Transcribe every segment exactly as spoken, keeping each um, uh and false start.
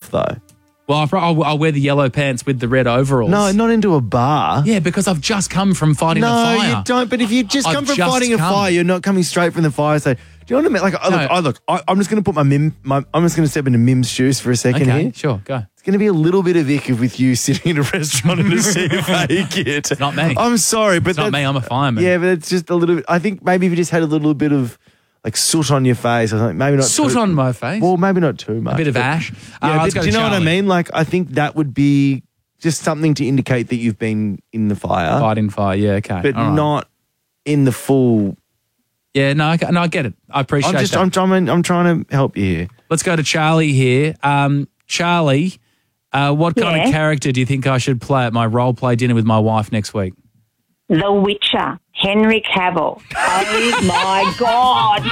yourself, though. Well, I'll, I'll, I'll wear the yellow pants with the red overalls. No, not into a bar. Yeah, because I've just come from fighting no, a fire. you don't. But if you just I've come from just fighting come. a fire, you're not coming straight from the fire. So, do you know what I mean? Like, I No. look, I look. I, I'm just going to put my Mim. My, I'm just going to step into Mim's shoes for a second Okay, here. sure, go. It's going to be a little bit of ick with you sitting in a restaurant in a C F A kit. Not me. I'm sorry, but It's not that's- me, I'm a fireman. Yeah, but it's just a little bit. I think maybe if you just had a little bit of like soot on your face or something, maybe not Soot too, on my face? Well, maybe not too much. A bit of but- ash? Uh, Yeah, let's but go do you to know what I Charlie. mean? Like, I think that would be just something to indicate that you've been in the fire, Fighting fire, yeah, okay. but all right. not in the full. Yeah, no, I, no, I get it. I appreciate I'm just, that. I'm trying, I'm trying to help you here. Let's go to Charlie here. Um, Charlie, uh, what kind Yeah. of character do you think I should play at my role play dinner with my wife next week? The Witcher, Henry Cavill. Oh, my God.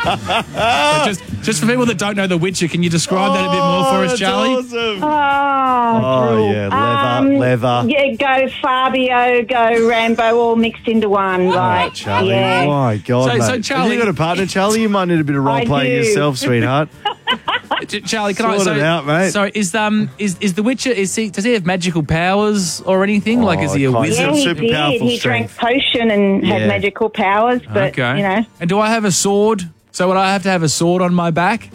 So just, just for people that don't know The Witcher, can you describe that a bit more for us, Charlie? Awesome. Oh, Oh, yeah, leather, Um, leather. Yeah, go Fabio, go Rambo, all mixed into one. Like, Charlie, yeah. my God, So- mate. so Have Charlie- you got a partner, Charlie? You might need a bit of role I playing do. yourself, sweetheart. Ch- Charlie, can I? Sort So, it out, mate. so is um is is The Witcher? Is he? Does he have magical powers or anything? like, is he a Oh, wizard? Yeah, Some he super did. powerful He strength. drank potion and Yeah. had magical powers, but, okay. you know. And do I have a sword? So would I have to have a sword on my back?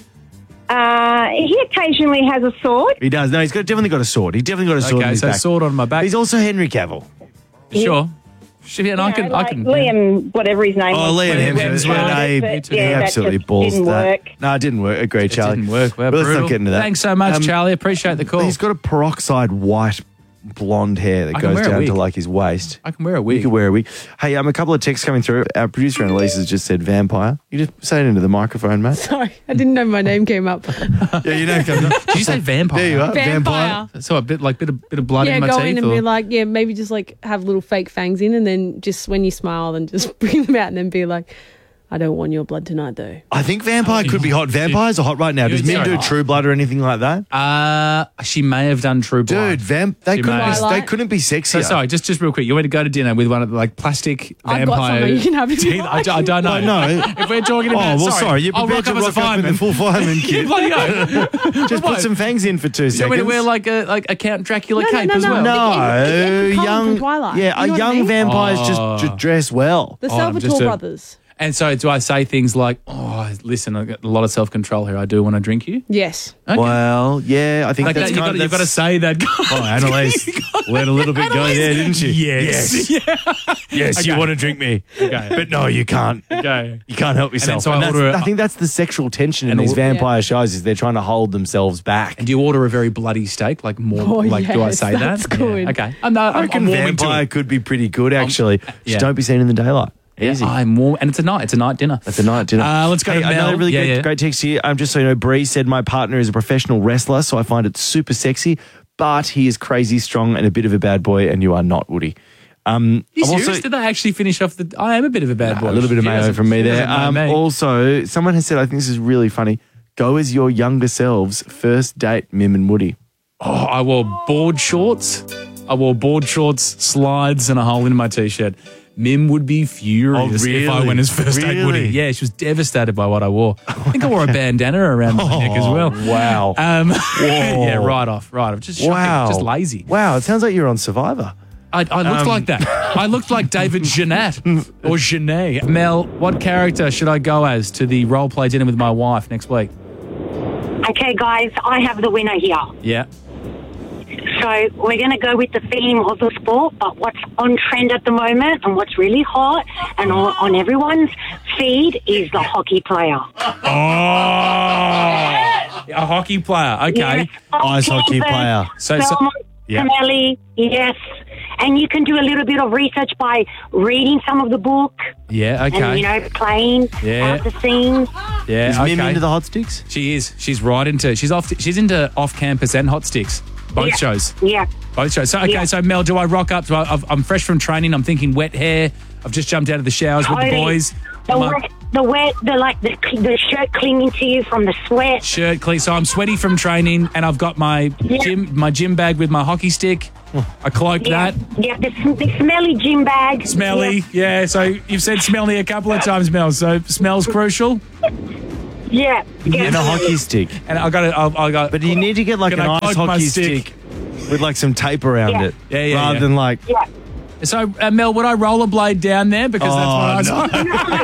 Uh, he occasionally has a sword. He does. No, he's got, definitely got a sword. He definitely got a sword in Okay, his so back. sword on my back. He's also Henry Cavill. Sure. Sure, and I You can, know, I like can. Liam, whatever his name Oh, was. Liam when we Hemsworth. went Yeah, on he, it, but, he yeah, that absolutely just balls didn't that. work. No, it didn't work. Agree, It Charlie. didn't work. Well, But let's brutal. not get into that. Thanks so much, Um, Charlie. Appreciate the call. He's got a peroxide white blonde hair that I can goes wear a down wig. to like his waist. I can wear a You wig. could wear a wig. Hey, um, a couple of texts coming through. Our producer Annalise has just said vampire. You just say it into the microphone, mate. Sorry, I didn't know my name came up. Yeah, you know. it comes up. Did you say vampire? There you are. Vampire. So a bit like bit of bit of blood yeah, in my go teeth. in and or- be like, yeah, maybe just like have little fake fangs in, and then just when you smile, then just bring them out, and then be like, I don't want your blood tonight, though. I think vampire could be hot. Vampires are hot right now. Does Dude, Mim do sorry. True Blood or anything like that? Uh, she may have done True Blood. Dude, vamp. They She couldn't. may. Be, they Twilight. couldn't be sexier. So sorry, just just real quick. You want to go to dinner with one of the like plastic I've got vampire something you can have if you teeth? I, like. d- I don't know. I know. If we're talking Oh, about, well, sorry. You're I'll prepared rock to up as a rock up in fireman. the full fireman kit. Bloody hell. Just put some fangs in for two You seconds. want me to wear like a like a Count Dracula No, no, cape no, as no. well? No, Colin from young. Twilight. Yeah, You know a what I young mean? vampires Oh. just, just dress well. The Oh, I'm Salvatore just a- brothers. And so do I say things like, "Oh, listen, I've got a lot of self control here. I do want to drink you." Yes. Okay. Well, yeah, I think Like that's that, you've kind got, of you've got to say that. Oh, Annalise let a little bit go there, didn't she? Yes. Yes. Yes, Okay. you want to drink me. Okay. But no, you can't. Okay. You can't help yourself. so I And that's- order a- I think that's the sexual tension in And these or- vampire shows is they're trying to hold themselves back. And do you order a very bloody steak? Like more, Oh, like do I yes, say that's that? good. Yeah. Okay. I'm, not, I I'm, reckon I'm warming to vampire it. could be pretty good, actually. yeah. Just don't be seen in the daylight. Easy. I'm warm, and it's a night. It's a night dinner. That's a night dinner. Uh, let's go Hey, to Mel. another really Yeah, great, yeah. great text here. Um, just so you know, Bree said my partner is a professional wrestler, so I find it super sexy, but he is crazy strong and a bit of a bad boy, and you are not, Woody. Um, You I'm serious? also- Did they actually finish off the? I am a bit of a bad boy. a little bit of She mayo doesn't- from me she there. doesn't know Um, me. also, someone has said, I think this is really funny. Go as your younger selves, first date, Mim and Woody. Oh, I wore board shorts. I wore board shorts, slides, and a hole in my t-shirt. Mim would be furious Oh, if I really? went as first date Woody. Really? Yeah, she was devastated by what I wore. I think I wore a bandana around my neck as well. Oh, wow. Um, yeah, right off, right off. Just shocking, Wow. just lazy. Wow, it sounds like you're on Survivor. I, I looked Um, like that. I looked like David Jeanette or Genet. Mel, what character should I go as to the role play dinner with my wife next week? Okay, guys, I have the winner here. Yeah. So we're going to go with the theme of the sport, but what's on trend at the moment and what's really hot and on, on everyone's feed is the hockey player. Oh, a hockey player. Okay. Yes, Ice hockey Kemper, player. So- so- Belmont, Yeah. Camelli, yes. And you can do a little bit of research by reading some of the book Yeah. Okay. and, you know, playing Yeah. out the scenes. yeah. Is okay. Mim into the hot sticks? She is. She's right into. She's off. She's into off campus and hot sticks. Both Yeah. shows. Yeah. Both shows. So okay. Yeah. So Mel, do I rock up? So I, I've, I'm fresh from training. I'm thinking wet hair. I've just jumped out of the showers with the Totally. boys. The My wet, the wet, the like the, the shirt clinging to you from the sweat. shirt clean. So I'm sweaty from training, and I've got my Yeah. gym my gym bag with my hockey stick. I cloaked Yeah, that. yeah, the, sm- the smelly gym bag. Smelly. Yeah. So you've said smelly a couple of times, Mel. So smells crucial. Yeah. And a hockey stick. And I got it. I got. But you need to get like Can an I ice plug my hockey stick? stick with like some tape around Yeah. it. Yeah, yeah, Rather yeah. than like, Yeah. So, uh, Mel, would I rollerblade down there? Because that's Oh, what I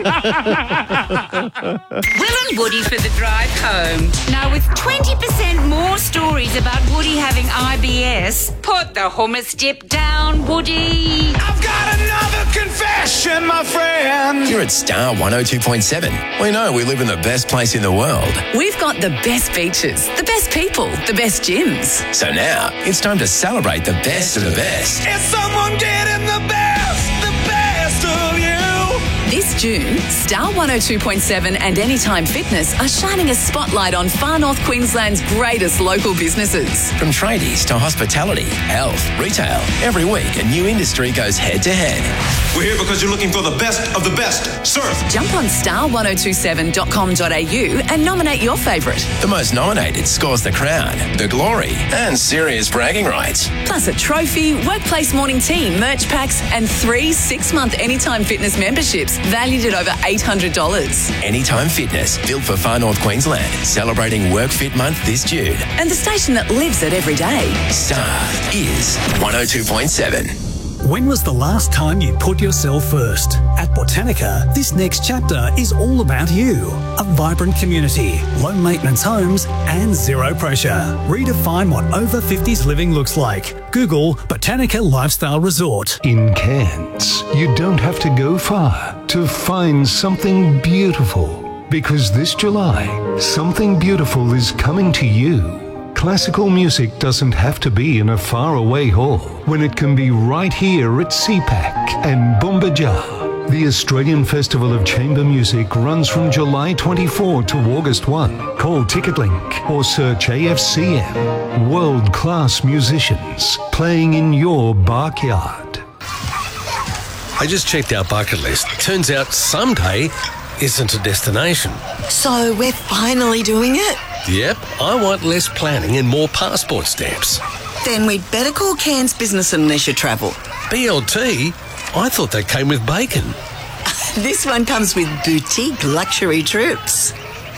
Will and Woody for the drive home. Now, with twenty percent more stories about Woody having I B S, put the hummus dip down, Woody. I've got another confession, my friend. Here at Star one oh two point seven, we know we live in the best place in the world. We've got the best beaches, the best people, the best gyms. So now it's time to celebrate the best of the best. Is someone getting the best, the best of you? This June, Star one oh two point seven and Anytime Fitness are shining a spotlight on Far North Queensland's greatest local businesses. From tradies to hospitality, health, retail, every week a new industry goes head to head. We're here because you're looking for the best of the best. Surf. Jump on star ten twenty-seven dot com dot a u and nominate your favourite. The most nominated scores the crown, the glory, and serious bragging rights. Plus a trophy, workplace morning tea, merch packs, and three six-month Anytime Fitness memberships valued at over eight hundred dollars. Anytime Fitness, built for Far North Queensland, celebrating Work Fit Month this June. And the station that lives it every day. Star is one oh two point seven. When was the last time you put yourself first? At Botanica, this next chapter is all about you. A vibrant community, low maintenance homes, and zero pressure. Redefine what over fifties living looks like. Google Botanica Lifestyle Resort. In Cairns, you don't have to go far to find something beautiful. Because this July, something beautiful is coming to you. Classical music doesn't have to be in a faraway hall when it can be right here at C PAC and Bumbajar. The Australian Festival of Chamber Music runs from July twenty-fourth to August first. Call TicketLink or search A F C M. World-class musicians playing in your backyard. I just checked our bucket list. Turns out someday isn't a destination. So we're finally doing it? Yep, I want less planning and more passport stamps. Then we'd better call Cairns Business and Leisure Travel. B L T? I thought that came with bacon. This one comes with boutique luxury trips.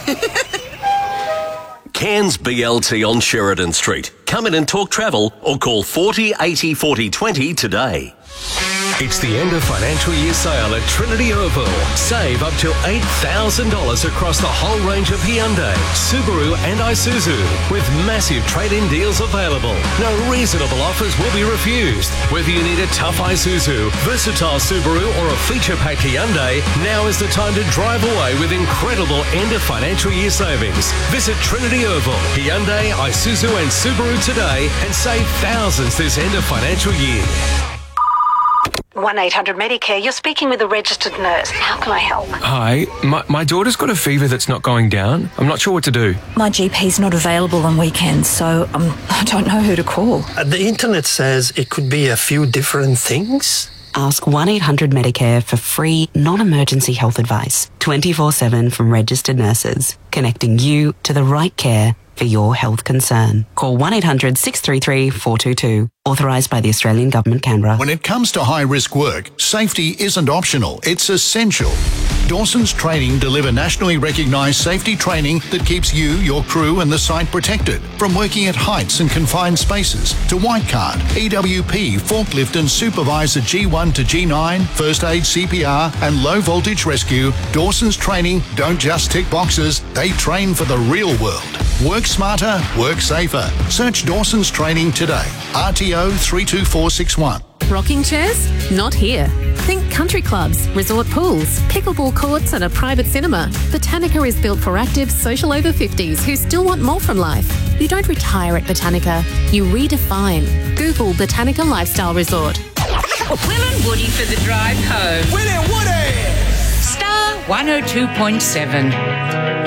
Cairns B L T on Sheridan Street. Come in and talk travel or call forty eighty forty twenty today. It's the end of financial year sale at Trinity Oval. Save up to eight thousand dollars across the whole range of Hyundai, Subaru and Isuzu with massive trade-in deals available. No reasonable offers will be refused. Whether you need a tough Isuzu, versatile Subaru or a feature-packed Hyundai, now is the time to drive away with incredible end of financial year savings. Visit Trinity Oval, Hyundai, Isuzu and Subaru today and save thousands this end of financial year. one eight hundred Medicare, you're speaking with a registered nurse. How can I help? Hi, my, my daughter's got a fever that's not going down. I'm not sure what to do. My G P's not available on weekends, so um, I don't know who to call. Uh, the internet says it could be a few different things. Ask one eight hundred Medicare for free, non-emergency health advice. twenty-four seven from registered nurses, connecting you to the right care for your health concern. Call one eight hundred six three three four two two. Authorised by the Australian Government, Canberra. When it comes to high-risk work, safety isn't optional, it's essential. Dawson's Training deliver nationally recognised safety training that keeps you, your crew and the site protected. From working at heights and confined spaces to white card, E W P, forklift and supervisor G one to G nine, first aid, C P R and low voltage rescue, Dawson's Training don't just tick boxes, they train for the real world. Work smarter, work safer. Search Dawson's Training today. R T O three two four six one. Rocking chairs? Not here. Think country clubs, resort pools, pickleball courts and a private cinema. Botanica is built for active social over fifties who still want more from life. You don't retire at Botanica, you redefine. Google Botanica Lifestyle Resort. Will and Woody for the drive home. Will and Woody! Star one oh two point seven.